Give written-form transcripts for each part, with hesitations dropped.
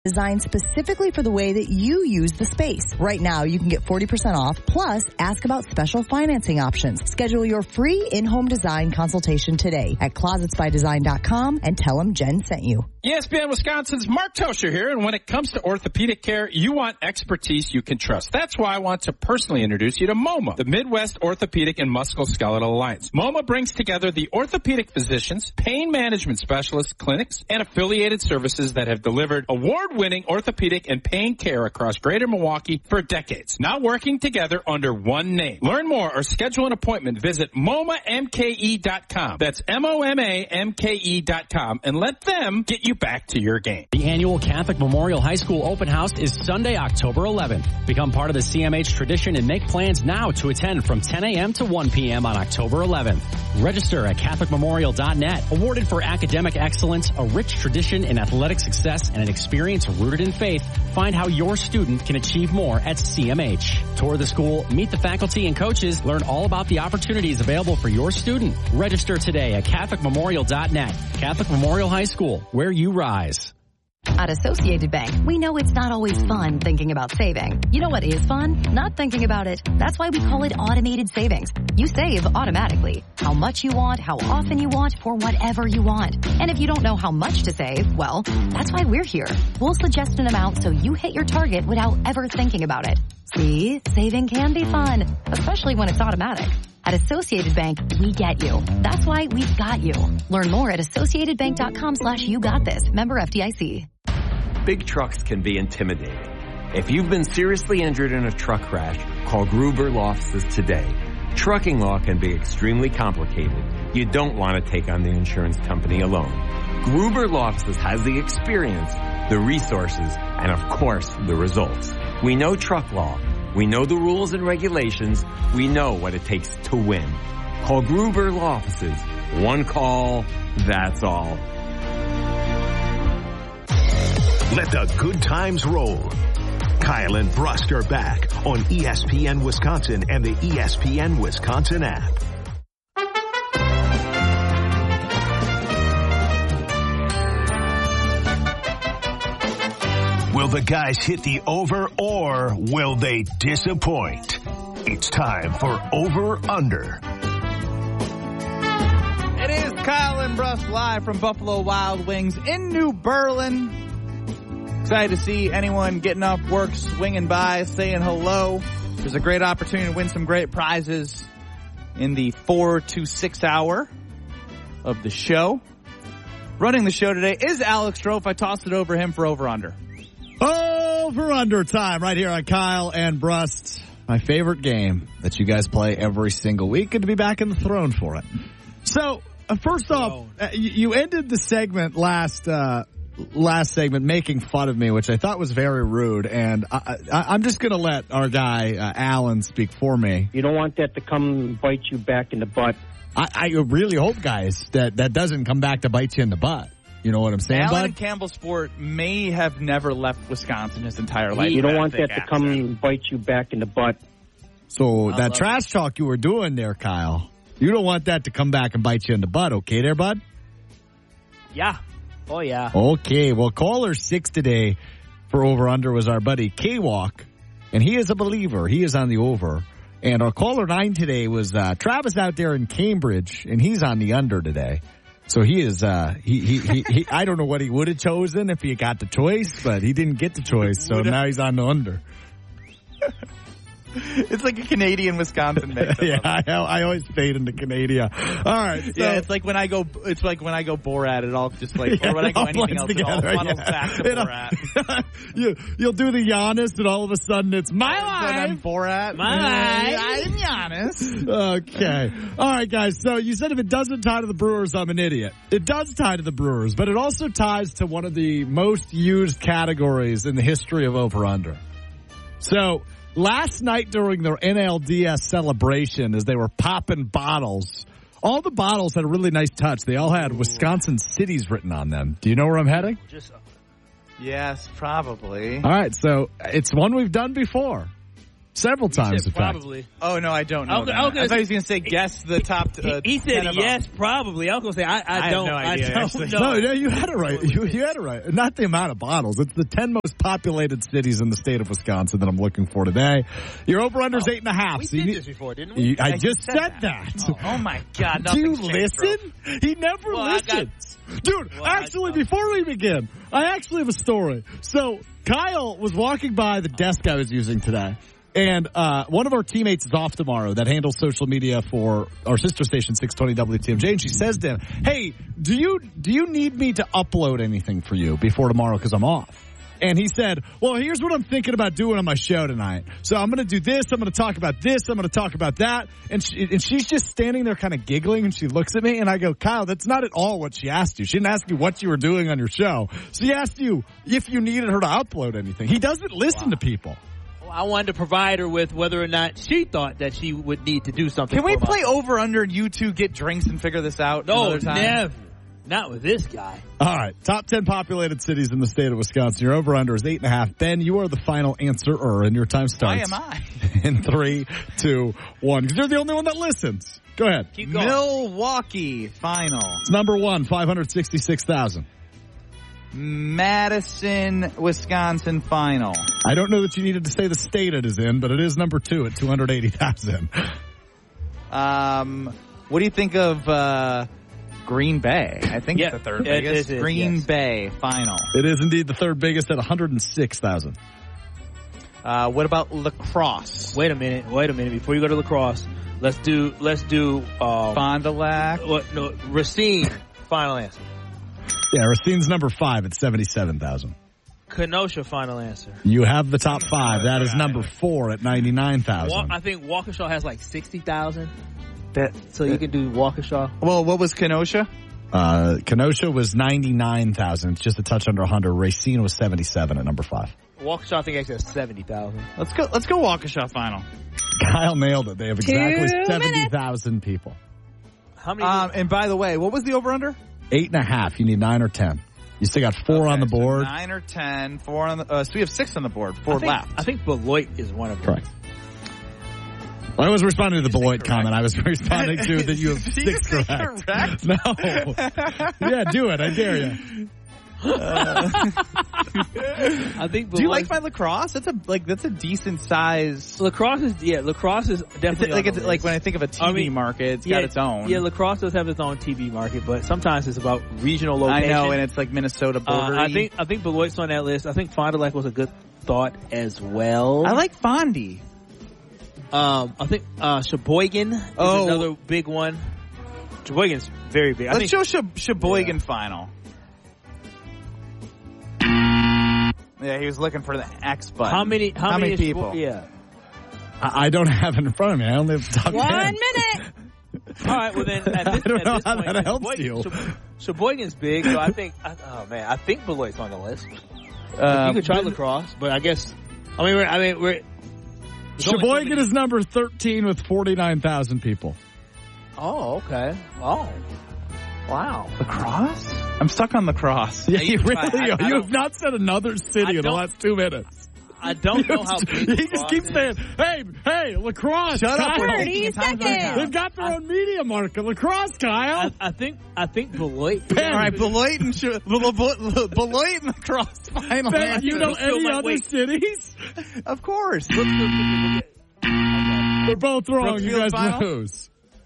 Designed specifically for the way that you use the space. Right now, you can get 40% off, plus ask about special financing options. Schedule your free in-home design consultation today at closetsbydesign.com and tell them Jen sent you. ESPN Wisconsin's Mark Tosher here, and when it comes to orthopedic care, you want expertise you can trust. That's why I want to personally introduce you to MoMA, the Midwest Orthopedic and Musculoskeletal Alliance. MoMA brings together the orthopedic physicians, pain management specialists, clinics, and affiliated services that have delivered award-winning orthopedic and pain care across Greater Milwaukee for decades. Now working together under one name. Learn more or schedule an appointment. Visit MoMaMKE.com. That's MoMaMKE.com, and let them get you back to your game. The annual Catholic Memorial High School Open House is Sunday, October 11th. Become part of the CMH tradition and make plans now to attend from 10 a.m. to 1 p.m. on October 11th. Register at CatholicMemorial.net. Awarded for academic excellence, a rich tradition in athletic success, and an experience rooted in faith, find how your student can achieve more at CMH. Tour the school, meet the faculty and coaches, learn all about the opportunities available for your student. Register today at CatholicMemorial.net. Catholic Memorial High School, where you rise. At Associated Bank, we know it's not always fun thinking about saving. You know what is fun? Not thinking about it. That's why we call it automated savings. You save automatically. How much you want, how often you want, for whatever you want. And if you don't know how much to save, well, that's why we're here. We'll suggest an amount so you hit your target without ever thinking about it. See? Saving can be fun, especially when it's automatic. At Associated Bank, we get you. That's why we've got you. Learn more at associatedbank.com/YouGotThis. Member FDIC. Big trucks can be intimidating. If you've been seriously injured in a truck crash, call Gruber Law Offices today. Trucking law can be extremely complicated. You don't want to take on the insurance company alone. Gruber Law Offices has the experience, the resources, and of course, the results. We know truck law. We know the rules and regulations. We know what it takes to win. Call Gruber Law Offices. One call, that's all. Let the good times roll. Kyle and Brust are back on ESPN Wisconsin and the ESPN Wisconsin app. Will the guys hit the over or will they disappoint? It's time for Over Under. It is Kyle and Brust live from Buffalo Wild Wings in New Berlin. Excited to see anyone getting off work, swinging by, saying hello. There's a great opportunity to win some great prizes in the 4 to 6 hour of the show. Running the show today is Alex Strofe. I tossed it over him for Over Under. Over Under time right here on Kyle and Brust. My favorite game that you guys play every single week. Good to be back in the throne for it. So, first off, you ended the segment last segment making fun of me, which I thought was very rude, and I'm just going to let our guy, Alan, speak for me. You don't want that to come bite you back in the butt. I really hope, guys, that doesn't come back to bite you in the butt. You know what I'm saying, Alan bud? and Campbell Sport may have never left Wisconsin his entire life. You don't want that to come bite you back in the butt. So that trash talk you were doing there, Kyle, you don't want that to come back and bite you in the butt, okay there, bud? Yeah. Oh, yeah. Okay, well, caller 6 today for Over Under was our buddy K-Walk, and he is a believer. He is on the over. And our caller 9 today was Travis out there in Cambridge, and he's on the under today. So he is, he I don't know what he would have chosen if he got the choice, but he didn't get the choice, so now he's on the under. It's like a Canadian-Wisconsin mix. Yeah, I always fade into Canada. All right. So. Yeah, it's like when I go Borat, it all just like, or when I go anything else, together, it all funnels back to Borat. You'll do the Giannis, and all of a sudden it's my life. I'm Borat. I'm Giannis. Okay. All right, guys. So you said if it doesn't tie to the Brewers, I'm an idiot. It does tie to the Brewers, but it also ties to one of the most used categories in the history of Over-Under. So last night during their NLDS celebration, as they were popping bottles, all the bottles had a really nice touch. They all had Wisconsin cities written on them. Do you know where I'm heading? Yes, probably. All right, so it's one we've done before. Several times, in fact. Probably. Oh, no, I don't know. I I thought he was going to say guess the top. He said yes, probably. I was going to say I don't. have no idea, I actually. don't know. No, you had it right. You had it right. Not the amount of bottles. It's the 10 most populated cities in the state of Wisconsin that I'm looking for today. Your over-under's 8.5. We So did this before, didn't we? I just said that. Oh, my God. Do you nothing's changed, listen? He never listens. Dude, actually, before we begin, I actually have a story. So, Kyle was walking by the desk I was using today. And one of our teammates is off tomorrow that handles social media for our sister station, 620 WTMJ. And she says to him, hey, do you need me to upload anything for you before tomorrow because I'm off? And he said, well, here's what I'm thinking about doing on my show tonight. So I'm going to do this. I'm going to talk about this. I'm going to talk about that. And she's just standing there kind of giggling. And she looks at me and I go, Kyle, that's not at all what she asked you. She didn't ask you what you were doing on your show. She asked you if you needed her to upload anything. He doesn't listen to people. I wanted to provide her with whether or not she thought that she would need to do something. Can we play over-under and you two get drinks and figure this out another time? Never. Not with this guy. All right. Top 10 populated cities in the state of Wisconsin. Your over-under is 8.5. Ben, you are the final answerer, and your time starts. Why am I? In 3, 2, 1. Because you're the only one that listens. Go ahead. Keep going. Milwaukee, final. It's number 1, 566,000. Madison, Wisconsin, final. I don't know that you needed to say the state it is in, but it is number 2 at 280,000. What do you think of Green Bay? I think it's the third biggest. Green Bay, final. It is indeed the third biggest at 106,000. What about La Crosse? Wait a minute. Before you go to La Crosse, let's do Fond du Lac. Racine, final answer. Yeah, Racine's number 5 at 77,000. Kenosha, final answer. You have the top 5. That is number 4 at 99,000. I think Waukesha has like 60,000. So you can do Waukesha. Well, what was Kenosha? Kenosha was 99,000. It's just a touch under 100. Racine was 77 at number 5. Waukesha, I think, actually has 70,000. Let's go Waukesha final. Kyle nailed it. They have exactly 70,000 people. How many? And by the way, what was the over-under? 8.5. You need 9 or 10. You still got 4 on the board. So 9 or 10. 4 on the. So we have 6 on the board. 4 left. I think Beloit is one of them. Correct. I was responding to the Beloit comment. I was responding to that you have 6 correct. No. Yeah, do it. I dare you. I think. Do you like my La Crosse? That's a decent size. La Crosse is definitely it's like when I think of a TV market, it's got its own. Yeah, La Crosse does have its own TV market, but sometimes it's about regional location. I know, and it's like Minnesota border. I think Beloit's on that list. I think Fond du Lac was a good thought as well. I like Fondy. I think Sheboygan is another big one. Sheboygan's very big. Let's show Sheboygan final. Yeah, he was looking for the X button. How many people? Yeah. I don't have it in front of me. I only have the top 10. 1 minute. All right, well then, at this how point, that helps you. Sheboygan's big, so I think Beloit's on the list. You could try La Crosse, but I guess, we're Sheboygan is number 13 with 49,000 people. Oh, okay. Oh. Wow. La Crosse? I'm stuck on La Crosse. Yeah, you really are. You have not said another city in the last 2 minutes. I don't know how big He just keeps saying, hey, La Crosse. Shut up. 30 seconds. They've got their own media market. La Crosse, Kyle. I think Beloit. All right, Beloit and La Crosse final. Ben, you know any other cities? Of course. We're both wrong. You guys lose.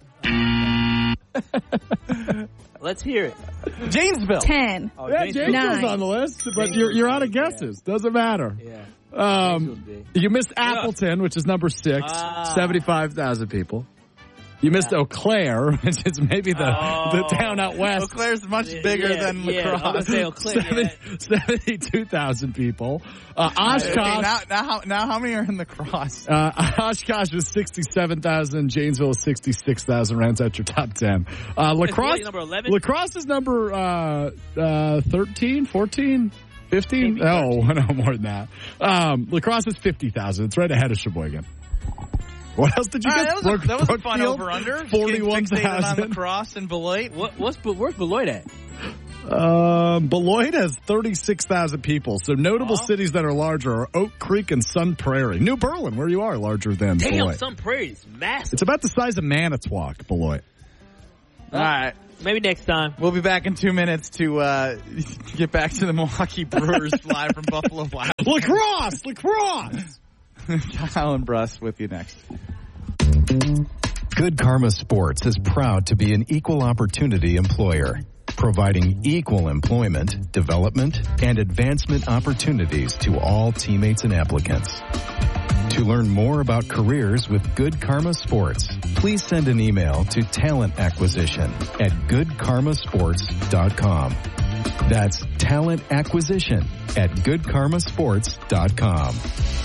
Let's hear it. Janesville. 10. Oh, Yeah, Janesville's on the list, but you're out of guesses. Doesn't matter. Yeah. You missed Appleton, which is number 6, 75,000 people. You missed Eau Claire, which is maybe the town out west. Eau Claire's much bigger than La Crosse. I was say Eau Claire. 72,000 people. Oshkosh. Now how many are in La Crosse? Oshkosh is 67,000. Janesville is 66,000. Rounds out your top 10. La Crosse, number 11? La Crosse is number 13, 14, 15? No, more than that. La Crosse is 50,000. It's right ahead of Sheboygan. What else did you get? That was a fun over-under. 41,000. On La Crosse and Beloit. Where's Beloit at? Beloit has 36,000 people. So notable cities that are larger are Oak Creek and Sun Prairie. New Berlin, where you are, larger than Beloit. Sun Prairie is massive. It's about the size of Manitowoc, Beloit. All right. Maybe next time. We'll be back in 2 minutes to get back to the Milwaukee Brewers live from Buffalo Wild. Lacrosse! Kyle and Bruss with you next. Good Karma Sports is proud to be an equal opportunity employer, providing equal employment, development, and advancement opportunities to all teammates and applicants. To learn more about careers with Good Karma Sports, please send an email to talentacquisition@goodkarmasports.com. That's talentacquisition@goodkarmasports.com.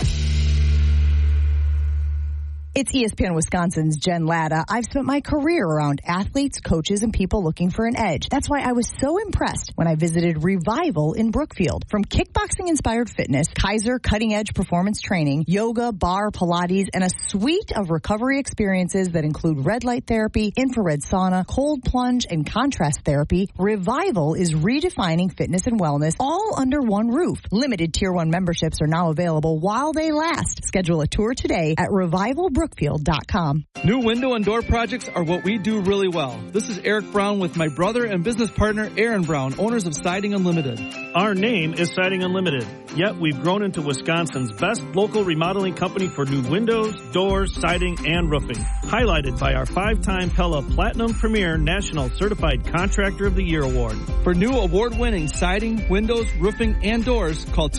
It's ESPN Wisconsin's Jen Latta. I've spent my career around athletes, coaches, and people looking for an edge. That's why I was so impressed when I visited Revival in Brookfield. From kickboxing-inspired fitness, Kaiser cutting-edge performance training, yoga, bar, Pilates, and a suite of recovery experiences that include red light therapy, infrared sauna, cold plunge, and contrast therapy, Revival is redefining fitness and wellness all under one roof. Limited Tier 1 memberships are now available while they last. Schedule a tour today at revivalbrookfield.com. New window and door projects are what we do really well. This is Eric Brown with my brother and business partner Aaron Brown, owners of Siding Unlimited. Our name is Siding Unlimited, yet we've grown into Wisconsin's best local remodeling company for new windows, doors, siding, and roofing. Highlighted by our 5-time Pella Platinum Premier National Certified Contractor of the Year Award. For new award-winning siding, windows, roofing, and doors, call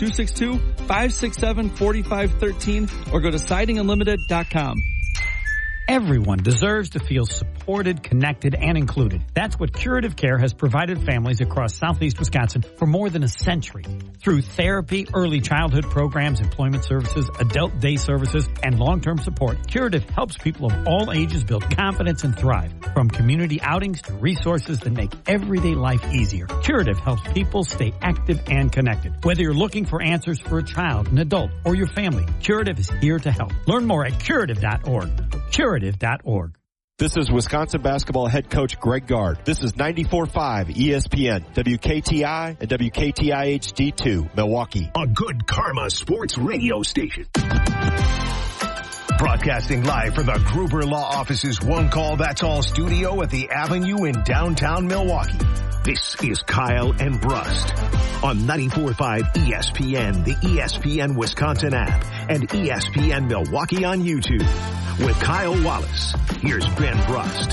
262-567-4513 or go to sidingunlimited.com. Everyone deserves to feel supported, connected, and included. That's what Curative Care has provided families across southeast Wisconsin for more than a century. Through therapy, early childhood programs, employment services, adult day services, and long-term support, Curative helps people of all ages build confidence and thrive. From community outings to resources that make everyday life easier, Curative helps people stay active and connected. Whether you're looking for answers for a child, an adult, or your family, Curative is here to help. Learn more at curative.org. Curative.org. This is Wisconsin basketball head coach Greg Gard. This is 94.5 ESPN, WKTI, and WKTI HD2, Milwaukee. A Good Karma Sports radio station. Broadcasting live from the Gruber Law Office's One Call That's All studio at the Avenue in downtown Milwaukee. This is Kyle and Brust on 94.5 ESPN, the ESPN Wisconsin app, and ESPN Milwaukee on YouTube. With Kyle Wallace, here's Ben Brust.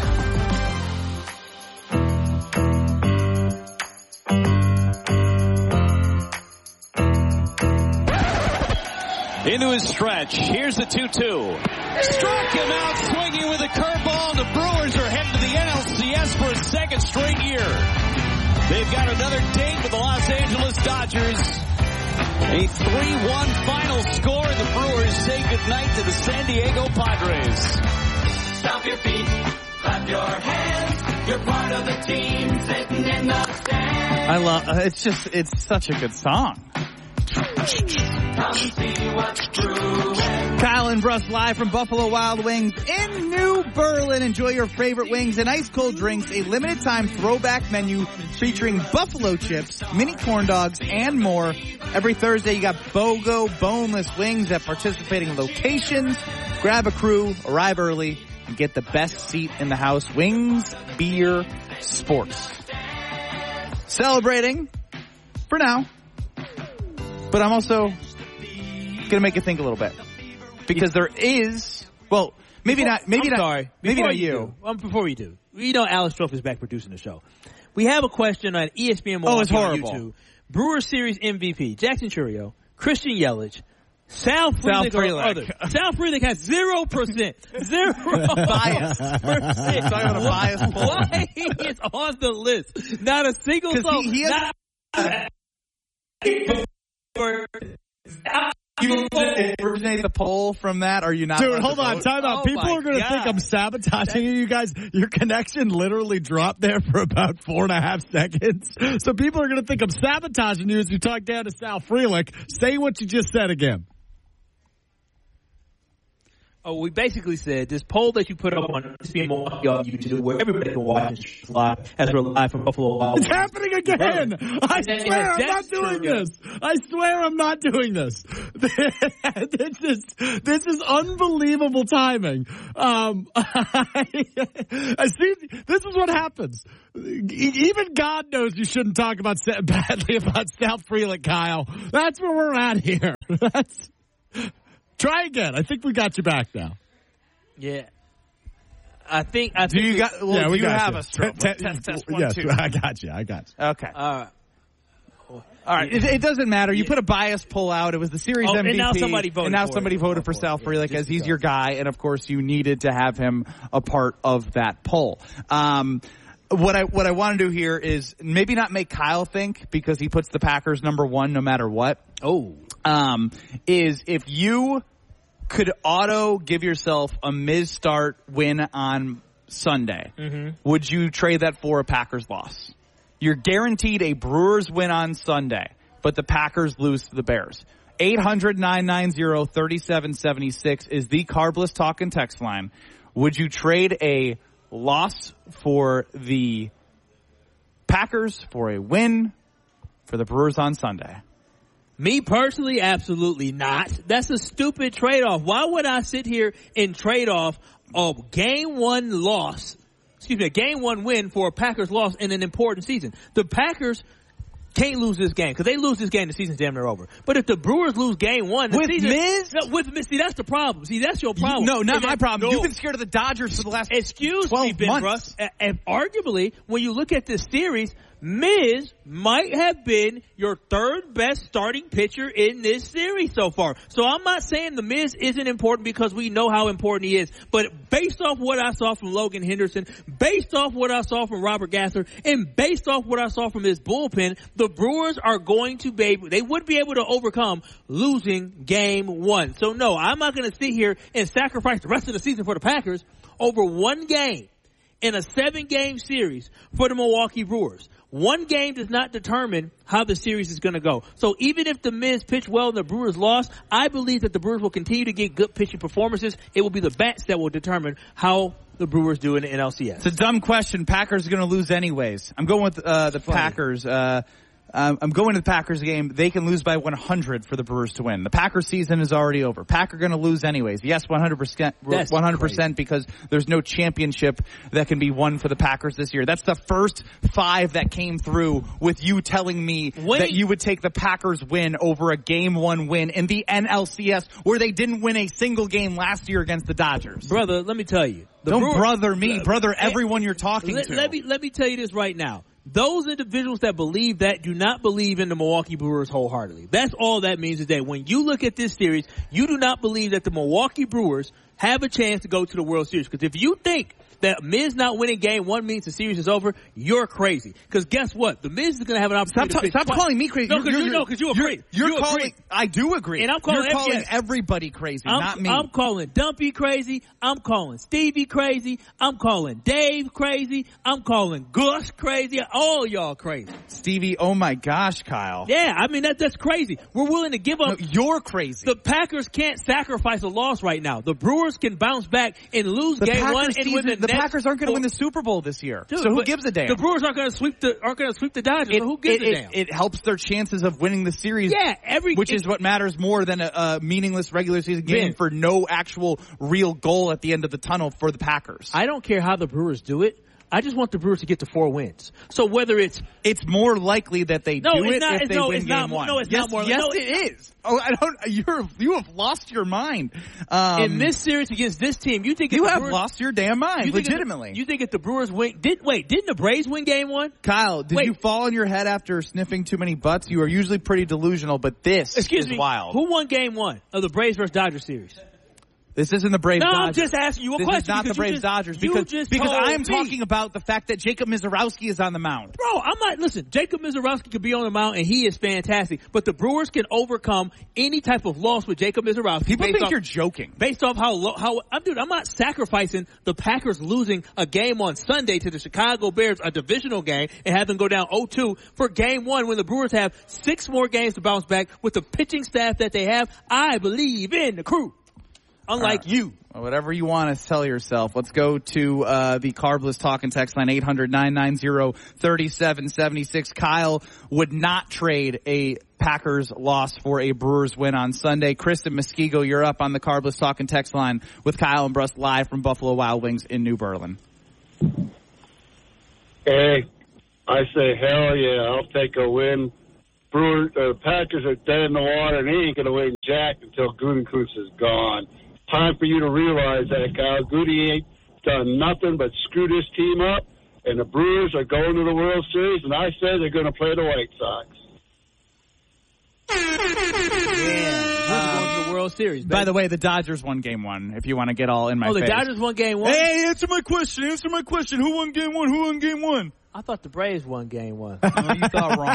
Into his stretch. Here's the 2-2. Struck him out swinging with a curveball. The Brewers are headed to the NLCS for a second straight year. They've got another date with the Los Angeles Dodgers. A 3-1 final score, and the Brewers say goodnight to the San Diego Padres. Stomp your feet, clap your hands. You're part of the team sitting in the stands. I love it's such a good song. Come see what's brewing. Kyle and Bruss live from Buffalo Wild Wings in New Berlin. Enjoy your favorite wings and ice cold drinks. A limited time throwback menu featuring buffalo chips, mini corn dogs, and more. Every Thursday you got BOGO boneless wings at participating locations. Grab a crew, arrive early, and get the best seat in the house. Wings, beer, sports. Celebrating for now. But I'm also going to make you think a little bit. Because there is, well, maybe not you. Before we do, you know Alex Stroff is back producing the show. We have a question on ESPN Milwaukee it's horrible. on YouTube. Brewer Series MVP, Jackson Churio, Christian Yelich, Sal Frelick. Sal Frelick has 0%. 0% bias. Talking about a bias poll. Why is on the list? Not a single song. You originate the poll from that, or are you not? Dude, hold on, time out. People are going to think I'm sabotaging you guys. Your connection literally dropped there for about 4.5 seconds. So people are going to think I'm sabotaging you as you talk down to Sal Frelick. Say what you just said again. Oh, we basically said this poll that you put up on ESPN Milwaukee on YouTube, where everybody can watch it live, as we're live from Buffalo Wild Wings. It's happening again. I swear I'm not doing this. I swear I'm not doing this. This is unbelievable timing. I see. This is what happens. Even God knows you shouldn't talk about badly about South Freeland, Kyle. That's where we're at here. Try again. I think we got you back now. Yeah. I think do you have a stroke? Yes, I got you. Okay. All right. All right. It doesn't matter. You put a bias poll out. It was the series MVP. And now somebody voted for Sal Frelick as he's your guy. And, of course, you needed to have him a part of that poll. What I want to do here is maybe not make Kyle think, because he puts the Packers number one no matter what. Is if you could auto give yourself a Miz start win on Sunday, would you trade that for a Packers loss? You're guaranteed a Brewers win on Sunday, but the Packers lose to the Bears. 800-990-3776 is the Carbless Talk and Text line. Would you trade a loss for the Packers for a win for the Brewers on Sunday? Me personally, absolutely not. That's a stupid trade-off. Why would I sit here and trade off a game one win for a Packers loss in an important season? The Packers can't lose this game, because they lose this game, the season's damn near over. But if the Brewers lose game one, with Miz, see, that's the problem. See, that's your problem. No, not my problem. You've been scared of the Dodgers for the last 12 months. And arguably, when you look at this series, Miz might have been your third best starting pitcher in this series so far. So I'm not saying the Miz isn't important, because we know how important he is. But based off what I saw from Logan Henderson, based off what I saw from Robert Gasser, and based off what I saw from this bullpen, the Brewers are going to they would be able to overcome losing game one. So no, I'm not going to sit here and sacrifice the rest of the season for the Packers over one game in a 7-game series for the Milwaukee Brewers. One game does not determine how the series is going to go. So even if the Miz pitch well and the Brewers lost, I believe that the Brewers will continue to get good pitching performances. It will be the bats that will determine how the Brewers do in the NLCS. It's a dumb question. Packers are going to lose anyways. I'm going with the Packers. I'm going to the Packers game. They can lose by 100 for the Brewers to win. The Packers season is already over. Packers going to lose anyways. Yes, 100%, 100% because there's no championship that can be won for the Packers this year. That's the first 5 that came through with you telling me that you would take the Packers win over a game 1 win in the NLCS, where they didn't win a single game last year against the Dodgers. Brother, let me tell you. Brother everyone you're talking to. Let me tell you this right now. Those individuals that believe that do not believe in the Milwaukee Brewers wholeheartedly. That's all that means, is that when you look at this series, you do not believe that the Milwaukee Brewers have a chance to go to the World Series. Because if you think that Miz not winning game 1 means the series is over, you're crazy. Because guess what? The Miz is going to have an opportunity. Stop calling me crazy. No, because you agree. You're calling. I do agree. And I'm calling everybody crazy, not me. I'm calling Dumpy crazy. I'm calling Stevie crazy. I'm calling Dave crazy. I'm calling Gus crazy. All y'all crazy. Stevie, oh my gosh, Kyle. Yeah, I mean that's crazy. We're willing to give up. No, you're crazy. The Packers can't sacrifice a loss right now. The Brewers can bounce back and lose game Packers 1 and win the Packers aren't going to win the Super Bowl this year. Dude, so who gives a damn? The Brewers aren't going to sweep the Dodgers. So who gives a damn? It helps their chances of winning the series. Yeah, which is what matters more than a meaningless regular season game for no actual real goal at the end of the tunnel for the Packers. I don't care how the Brewers do it. I just want the Brewers to get to 4 wins. So whether it's more likely that they do it if they win game 1. No, it's not more. Yes, it is. Oh, I don't. You have lost your mind. In this series against this team, you think you have lost your damn mind. Legitimately, you think if the Brewers win? Didn't the Braves win game 1? Kyle, did you fall on your head after sniffing too many butts? You are usually pretty delusional, but this is wild. Who won game 1 of the Braves versus Dodgers series? This isn't the Braves Dodgers. I'm just asking you a question. This is not the Braves Dodgers because I'm talking about the fact that Jacob Misiorowski is on the mound. Bro, I'm not, listen, Jacob Misiorowski could be on the mound and he is fantastic, but the Brewers can overcome any type of loss with Jacob Misiorowski. People think you're joking. Based off I'm not sacrificing the Packers losing a game on Sunday to the Chicago Bears, a divisional game, and have them go down 0-2 for game 1 when the Brewers have 6 more games to bounce back with the pitching staff that they have. I believe in the crew. unlike you. Whatever you want to tell yourself. Let's go to the Carbless Talk and Text line, 800-990-3776. Kyle would not trade a Packers loss for a Brewers win on Sunday. Kristen Muskego, you're up on the Carbless Talk and Text line with Kyle and Brust live from Buffalo Wild Wings in New Berlin. Hey, I say hell yeah, I'll take a win. Packers are dead in the water, and he ain't going to win jack until Gutekunst is gone. Time for you to realize that, Kyle. Goody ain't done nothing but screw this team up, and the Brewers are going to the World Series, and I say they're going to play the White Sox. Going to the World Series. By the way, the Dodgers won Game 1, if you want to get all in my face. Oh, the Dodgers won Game 1? Hey, answer my question. Who won Game 1? I thought the Braves won Game 1. You thought wrong.